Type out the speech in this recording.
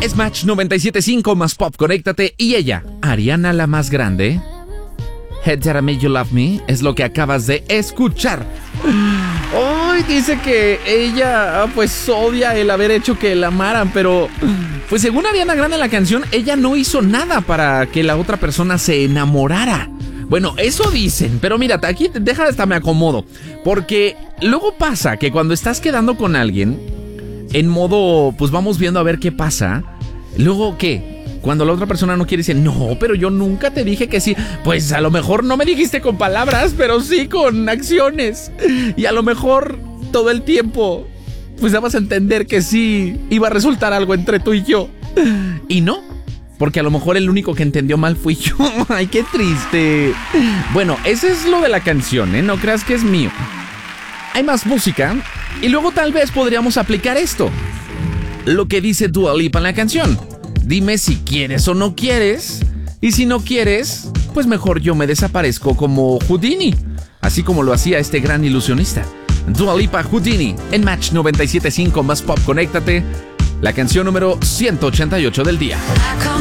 Es Match 97.5 más Pop, conéctate. Y ella, Ariana la más grande, Head That I Made You Love Me, es lo que acabas de escuchar. Hoy dice que ella pues odia el haber hecho que la amaran, pero pues según Ariana Grande en la canción, ella no hizo nada para que la otra persona se enamorara. Bueno, eso dicen, pero mira, aquí deja hasta me acomodo, porque luego pasa que cuando estás quedando con alguien, en modo, pues vamos viendo a ver qué pasa, luego ¿qué? Cuando la otra persona no quiere, dice, no, pero yo nunca te dije que sí. Pues a lo mejor no me dijiste con palabras, pero sí con acciones. Y a lo mejor todo el tiempo, pues dabas a entender que sí iba a resultar algo entre tú y yo. Y no, porque a lo mejor el único que entendió mal fui yo. Ay, qué triste. Bueno, ese es lo de la canción, ¿eh? No creas que es mío. Hay más música y luego tal vez podríamos aplicar esto. Lo que dice Dua Lipa en la canción. Dime si quieres o no quieres. Y si no quieres, pues mejor yo me desaparezco como Houdini. Así como lo hacía este gran ilusionista. Dua Lipa, Houdini, en Match 97.5 más Pop, conéctate. La canción número 188 del día.